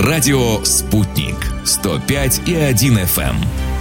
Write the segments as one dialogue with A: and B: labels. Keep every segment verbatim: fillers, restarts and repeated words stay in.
A: Радио «Спутник» сто пять и один эф эм.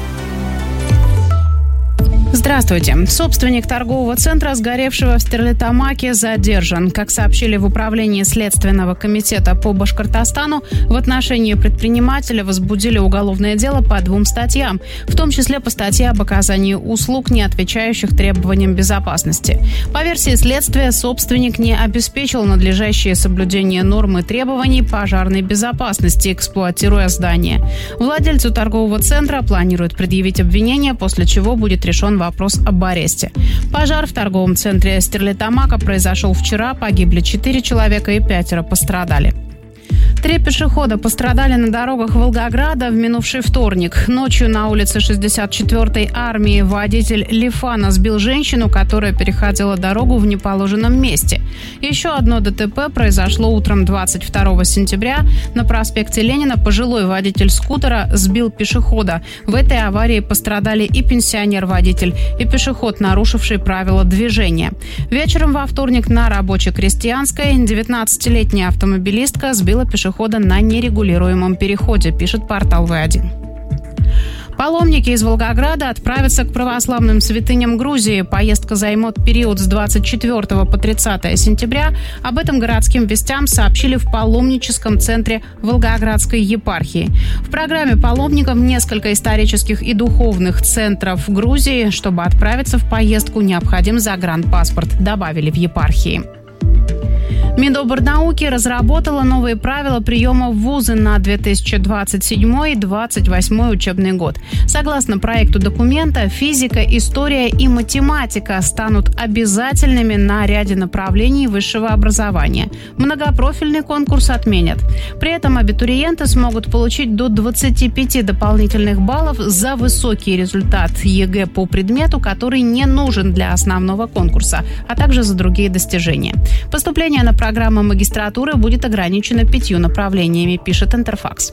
B: Здравствуйте. Собственник торгового центра, сгоревшего в Стерлитамаке, задержан. Как сообщили в управлении Следственного комитета по Башкортостану, в отношении предпринимателя возбудили уголовное дело по двум статьям, в том числе по статье об оказании услуг, не отвечающих требованиям безопасности. По версии следствия, собственник не обеспечил надлежащее соблюдение норм и требований пожарной безопасности, эксплуатируя здание. Владельцу торгового центра планируют предъявить обвинение, после чего будет решен вопрос вопрос об аресте. Пожар в торговом центре Стерлитамака произошел вчера. Погибли четыре человека и пятеро пострадали. Три пешехода пострадали на дорогах Волгограда в минувший вторник. Ночью на улице шестьдесят четвёртой армии водитель Лифана сбил женщину, которая переходила дорогу в неположенном месте. Еще одно ДТП произошло утром двадцать второго сентября. На проспекте Ленина пожилой водитель скутера сбил пешехода. В этой аварии пострадали и пенсионер-водитель, и пешеход, нарушивший правила движения. Вечером во вторник на Рабоче-Крестьянской девятнадцатилетняя автомобилистка сбила пешехода на нерегулируемом переходе, пишет портал вэ один. Паломники из Волгограда отправятся к православным святыням Грузии. Поездка займет период с двадцать четвёртого по тридцатое сентября. Об этом городским вестям сообщили в паломническом центре Волгоградской епархии. В программе паломников несколько исторических и духовных центров Грузии. Чтобы отправиться в поездку, необходим загранпаспорт, добавили в епархии. Миноборнауки разработала новые правила приема в вузы на две тысячи двадцать седьмой - двадцать восьмой учебный год. Согласно проекту документа, физика, история и математика станут обязательными на ряде направлений высшего образования. Многопрофильный конкурс отменят. При этом абитуриенты смогут получить до двадцати пяти дополнительных баллов за высокий результат ЕГЭ по предмету, который не нужен для основного конкурса, а также за другие достижения. Поступление на программа магистратуры будет ограничена пятью направлениями, пишет Интерфакс.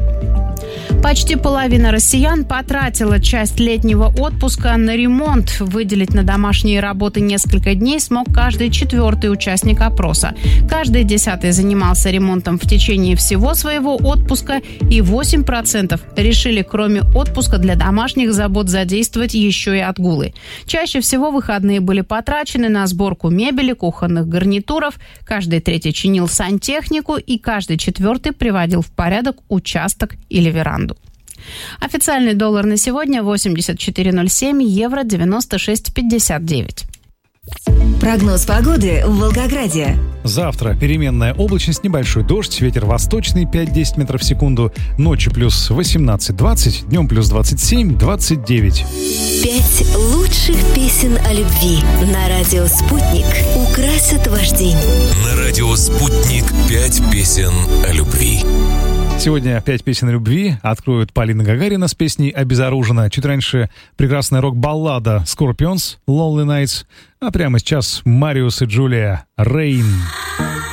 B: Почти половина россиян потратила часть летнего отпуска на ремонт. Выделить на домашние работы несколько дней смог каждый четвертый участник опроса. Каждый десятый занимался ремонтом в течение всего своего отпуска, и восемь процентов решили, кроме отпуска, для домашних забот задействовать еще и отгулы. Чаще всего выходные были потрачены на сборку мебели, кухонных гарнитуров, каждый третий чинил сантехнику, и каждый четвертый приводил в порядок участок или веранду. Официальный доллар на сегодня восемьдесят четыре ноль семь, евро девяносто шесть пятьдесят девять.
C: Прогноз погоды в Волгограде.
D: Завтра переменная облачность, небольшой дождь, ветер восточный пять-десять метров в секунду, ночью плюс восемнадцать-двадцать, днем плюс двадцать семь-двадцать девять.
C: Пять лучших песен о любви на радио «Спутник» украсят ваш день.
A: На радио «Спутник» пять песен о любви.
D: Сегодня пять песен любви откроют Полина Гагарина с песней «Обезоружена». Чуть раньше прекрасная рок-баллада Scorpions «Lonely Nights». А прямо сейчас Мариус и Джулия «Rain».